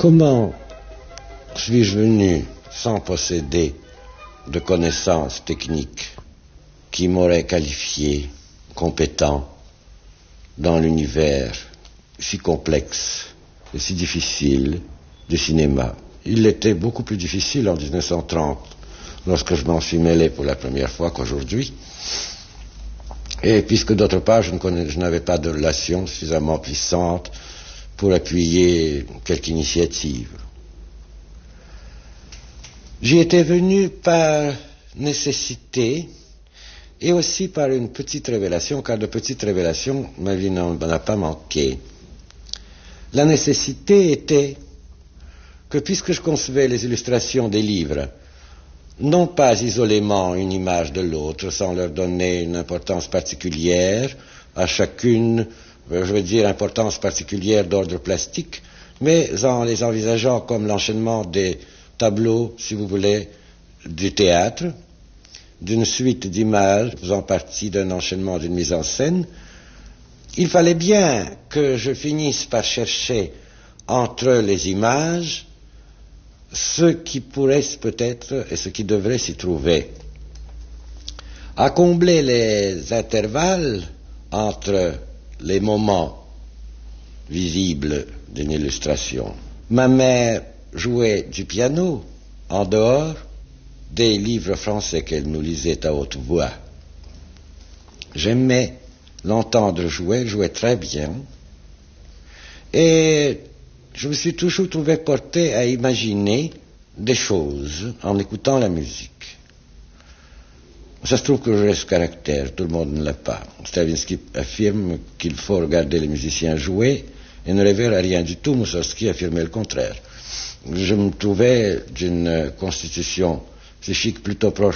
Comment suis-je venu sans posséder de connaissances techniques qui m'auraient qualifié compétent dans l'univers si complexe et si difficile du cinéma? Il était beaucoup plus difficile en 1930, lorsque je m'en suis mêlé pour la première fois, qu'aujourd'hui. Et puisque d'autre part, je n'avais pas de relation suffisamment puissante pour appuyer quelque initiative. J'y étais venu par nécessité et aussi par une petite révélation, car de petites révélations, ma vie n'en a pas manqué. La nécessité était que puisque je concevais les illustrations des livres, non pas isolément une image de l'autre, sans leur donner une importance particulière, à chacune, je veux dire importance particulière d'ordre plastique, mais en les envisageant comme l'enchaînement des tableaux, si vous voulez, du théâtre, d'une suite d'images faisant partie d'un enchaînement d'une mise en scène, il fallait bien que je finisse par chercher entre les images ce qui pourrait peut-être et ce qui devrait s'y trouver, à combler les intervalles entre les moments visibles d'une illustration. Ma mère jouait du piano en dehors des livres français qu'elle nous lisait à haute voix. J'aimais l'entendre jouer, elle jouait très bien, et je me suis toujours trouvé porté à imaginer des choses en écoutant la musique. Ça se trouve que j'ai ce caractère, tout le monde ne l'a pas. Stravinsky affirme qu'il faut regarder les musiciens jouer et ne rêver à rien du tout. Moussorgsky affirmait le contraire. Je me trouvais d'une constitution psychique plutôt proche